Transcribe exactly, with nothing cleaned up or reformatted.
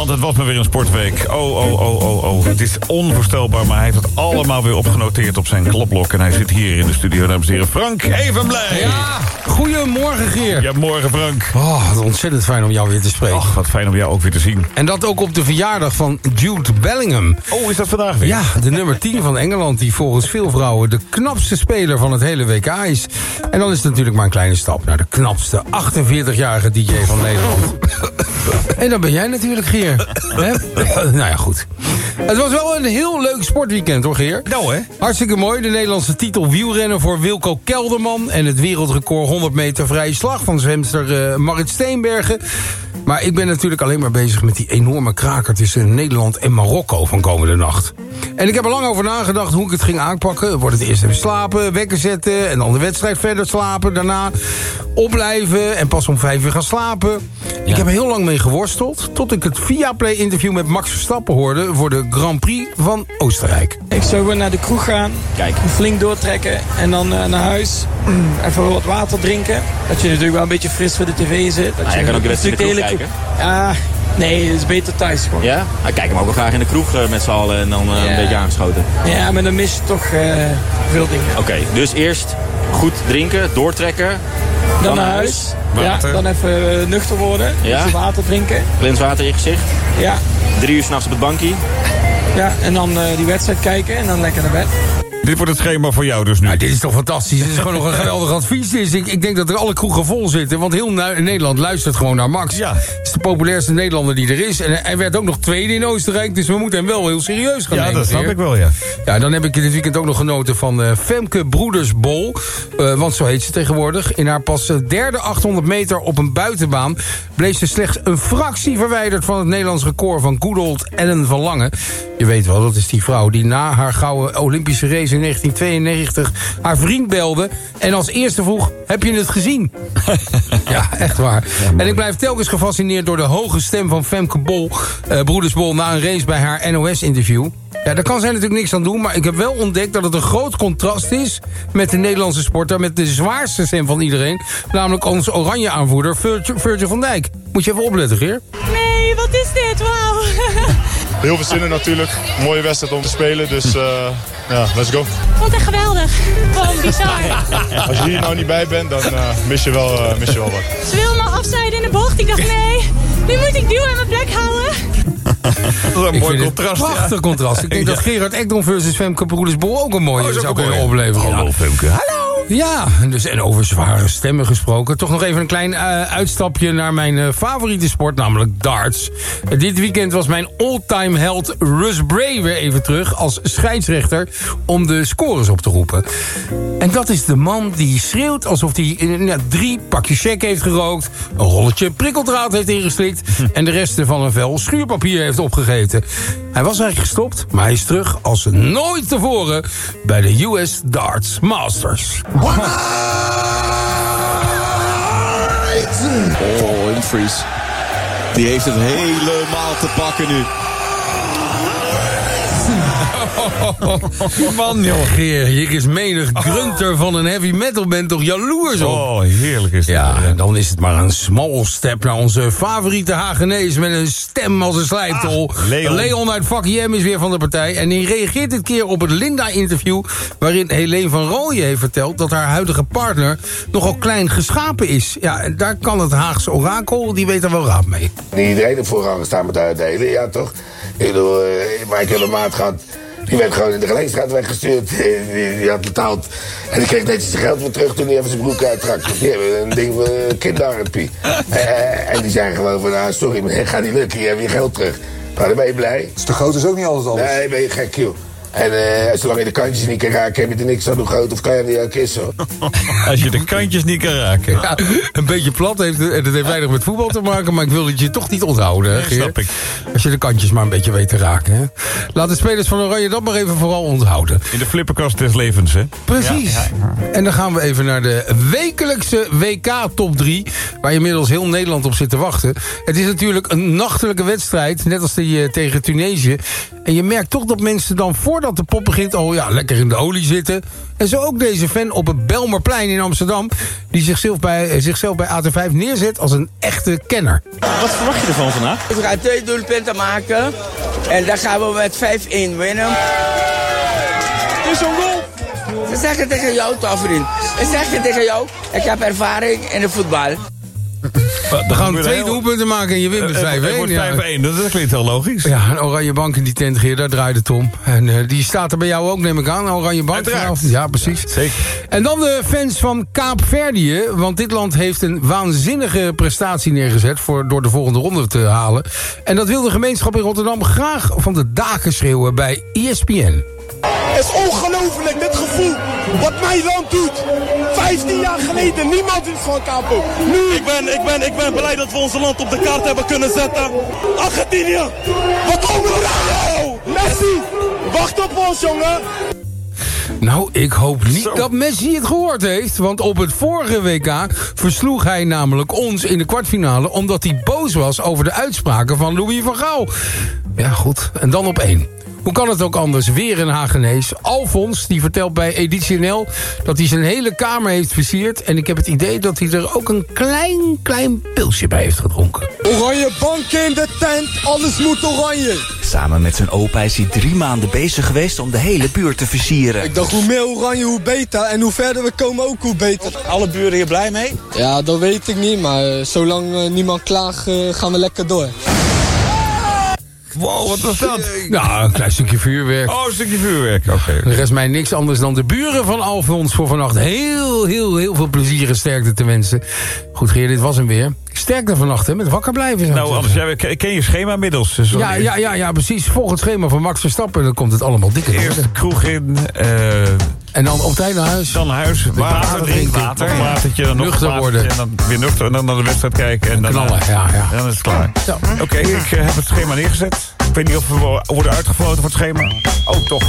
Want het was maar weer een sportweek. Oh, oh, oh, oh, oh. Het is onvoorstelbaar, maar hij heeft het allemaal weer opgenoteerd op zijn klapblok. En hij zit hier in de studio, dames en heren. Frank Evenblij. Ja, goedemorgen Geer. Ja, morgen Frank. Oh, wat ontzettend fijn om jou weer te spreken. Och, wat fijn om jou ook weer te zien. En dat ook op de verjaardag van Jude Bellingham. Oh, is dat vandaag weer? Ja, de nummer tien van Engeland, die volgens veel vrouwen de knapste speler van het hele W K is. En dan is het natuurlijk maar een kleine stap naar de knapste achtenveertigjarige D J van Nederland. En dan ben jij natuurlijk, Geer. Hè? Nou ja, goed. Het was wel een heel leuk sportweekend, hoor, Geer. Nou, hè? Hartstikke mooi. De Nederlandse titel wielrennen voor Wilco Kelderman. En het wereldrecord honderd meter vrije slag van zwemster uh, Marit Steenbergen. Maar ik ben natuurlijk alleen maar bezig met die enorme kraker tussen Nederland en Marokko van komende nacht. En ik heb er lang over nagedacht hoe ik het ging aanpakken. Wordt het eerst even slapen, wekker zetten en dan de wedstrijd verder slapen. Daarna opblijven en pas om vijf uur gaan slapen. Ja. Ik heb er heel lang mee geworsteld. Tot ik het Viaplay-interview met Max Verstappen hoorde voor de Grand Prix van Oostenrijk. Ik zou gewoon naar de kroeg gaan. Kijk, flink doortrekken en dan uh, naar huis. Even wat water drinken. Dat je natuurlijk wel een beetje fris voor de tv zit. Dat ah, je, je kan ook de wedstrijd in de kroeg kijken. Ja, nee, het is beter thuis gewoon. Ja? Ah, kijk hem ook wel graag in de kroeg uh, met z'n allen en dan uh, ja. een beetje aangeschoten. Ja, maar dan mis je toch uh, veel dingen. Oké, okay, dus eerst goed drinken, doortrekken. Dan, dan naar huis. huis. Ja, dan even uh, nuchter worden. Ja. Dus water drinken. Glins water in je gezicht. Ja. Drie uur s'nachts op het bankje. Ja, en dan uh, die wedstrijd kijken en dan lekker naar bed. Dit wordt het schema voor jou dus nu. Nou, dit is toch fantastisch. Dit is gewoon nog een geweldig advies. Dus ik, ik denk dat er alle kroegen vol zitten. Want heel Nederland luistert gewoon naar Max. Ja. Het is de populairste Nederlander die er is. En hij werd ook nog tweede in Oostenrijk. Dus we moeten hem wel heel serieus gaan ja, nemen. Ja, dat snap ik wel, ja. Ja, dan heb ik dit weekend ook nog genoten van uh, Femke Broedersbol. Uh, want zo heet ze tegenwoordig. In haar pas derde achthonderd meter op een buitenbaan bleef ze slechts een fractie verwijderd van het Nederlands record van good old Ellen van Lange. Je weet wel, dat is die vrouw die na haar gouden Olympische race in negentien tweeënnegentig haar vriend belde en als eerste vroeg, heb je het gezien? Ja, echt waar. Ja, en ik blijf telkens gefascineerd door de hoge stem van Femke Bol, uh, Broedersbol na een race bij haar N O S-interview. Ja, daar kan zij natuurlijk niks aan doen, maar ik heb wel ontdekt dat het een groot contrast is met de Nederlandse sporter met de zwaarste stem van iedereen, namelijk onze oranje aanvoerder Virgil, Virgil van Dijk. Moet je even opletten, Geer? Nee, wat is dit? Wauw. Heel veel zin in natuurlijk. Mooie wedstrijd om te spelen, dus uh, ja, let's go. Ik vond het echt geweldig. Gewoon bizar. Als je hier nou niet bij bent, dan uh, mis, je wel, uh, mis je wel wat. Ze wilde me afzijden in de bocht. Ik dacht, nee, nu moet ik duwen en mijn plek houden. Dat is een mooi contrast. Een prachtig ja. contrast. Ik denk ja. dat Gerard Ekdom versus Femke Broedersbol ook een mooie oh, zou kunnen opleveren. Hallo Femke. Hallo. Ja, dus, en over zware stemmen gesproken. Toch nog even een klein uh, uitstapje naar mijn uh, favoriete sport, namelijk darts. Uh, dit weekend was mijn all-time held Russ Bray weer even terug als scheidsrechter om de scores op te roepen. En dat is de man die schreeuwt alsof hij uh, drie pakjes check heeft gerookt, een rolletje prikkeldraad heeft ingeslikt en de resten van een vel schuurpapier heeft opgegeten. Hij was eigenlijk gestopt, maar hij is terug als nooit tevoren bij de U S Darts Masters. Oh, Humphries. Die heeft het helemaal te pakken nu. Man, joh, Geer, je is menig grunter van een heavy metal band toch jaloers op. Oh, heerlijk is dat. Ja, dan is het maar een small step naar onze favoriete Hagenees met een stem als een slijptol. Ah, Leon. Leon uit Vak I M is weer van de partij en die reageert dit keer op het Linda-interview waarin Helene van Rooyen heeft verteld dat haar huidige partner nogal klein geschapen is. Ja, en daar kan het Haagse orakel, die weet er wel raad mee. Iedereen er vooraan staan met uitdelen, ja toch? Ik bedoel, uh, Michael de Maat gaat, die werd gewoon in de Geleenstraat weggestuurd. Die, die had betaald. En die kreeg netjes zijn geld weer terug toen hij even zijn broek uittrak. Die hebben een ding voor uh, kindertherapie. Uh, en die zijn gewoon van, nou sorry, maar gaat niet lukken, je hebt je geld terug. Maar dan ben je blij. Dus te groot is ook niet alles alles? Nee, ben je gek, joh. En uh, zolang je de kantjes niet kan raken, heb je er niks aan hoe groot of klein die ook is, hoor. Als je de kantjes niet kan raken. Ja, een beetje plat, heeft, het heeft weinig met voetbal te maken, maar ik wil het je toch niet onthouden, hè, Geer? Snap ik. Als je de kantjes maar een beetje weet te raken, hè. Laat de spelers van Oranje dat maar even vooral onthouden. In de flipperkast des levens, hè? Precies. Ja, ja. En dan gaan we even naar de wekelijkse W K top drie, waar inmiddels heel Nederland op zit te wachten. Het is natuurlijk een nachtelijke wedstrijd, net als die uh, tegen Tunesië. En je merkt toch dat mensen dan voor voordat de pop begint al ja, lekker in de olie zitten. En zo ook deze fan op het Belmerplein in Amsterdam, die zichzelf bij, zichzelf bij A T vijf neerzet als een echte kenner. Wat verwacht je ervan vandaag? We gaan twee doelpunten maken en dan gaan we met vijf-één winnen. Het is een goal! Ze zeggen tegen jou, toch vriend. Ze zeggen tegen jou, ik heb ervaring in het voetbal. We gaan twee doelpunten maken en je wint met vijf-één. Het wordt vijf-één, dat klinkt heel logisch. Ja, een oranje bank in die tent, Geer, daar draait het om. En uh, die staat er bij jou ook, neem ik aan. Een oranje bank vanavond. Ja, precies. Ja, zeker. En dan de fans van Kaapverdië. Want dit land heeft een waanzinnige prestatie neergezet voor, door de volgende ronde te halen. En dat wil de gemeenschap in Rotterdam graag van de daken schreeuwen bij E S P N. Het is ongelooflijk, dit gevoel. Wat mijn land doet. vijftien jaar geleden, niemand is van Capo. Nu. Ik ben, ik, ben, ik ben blij dat we ons land op de kaart hebben kunnen zetten. Argentinië. Wat komen we nou? Messi. Wacht op ons, jongen. Nou, ik hoop niet Zo. dat Messi het gehoord heeft. Want op het vorige W K versloeg hij namelijk ons in de kwartfinale, omdat hij boos was over de uitspraken van Louis van Gaal. Ja, goed. En dan op één. Hoe kan het ook anders? Weer een Hagenees. Alfons, die vertelt bij Editie N L dat hij zijn hele kamer heeft versierd. En ik heb het idee dat hij er ook een klein, klein pilsje bij heeft gedronken. Oranje banken in de tent, alles moet oranje. Samen met zijn opa is hij drie maanden bezig geweest om de hele buurt te versieren. Ik dacht, hoe meer oranje, hoe beter. En hoe verder we komen, ook hoe beter. Alle buren hier blij mee? Ja, dat weet ik niet. Maar uh, zolang uh, niemand klaagt, uh, gaan we lekker door. Wow, wat was dat? Nou, een klein stukje vuurwerk. Oh, een stukje vuurwerk. Oké. Okay. Er rest mij niks anders dan de buren van Alfons voor vannacht heel, heel, heel veel plezier en sterkte te wensen. Goed, Geer, dit was hem weer. Sterkte vannacht, hè, met wakker blijven. Nou, anders, jij ken je schema inmiddels. Dus ja, ja, ja, ja, precies. Volg het schema van Max Verstappen, dan komt het allemaal dikker. Eerst de kroeg in. Uh, en dan op tijd naar huis. Dan naar huis, water, water drinken, water, een watertje, dan nog nuchter een worden. En dan weer nuchter, en dan naar de wedstrijd kijken. En dan knallen, uh, ja, ja. Dan is het klaar. Ja. Oké, okay, ik uh, heb het schema neergezet. Ik weet niet of we worden uitgefloten voor het schema. Oh, toch.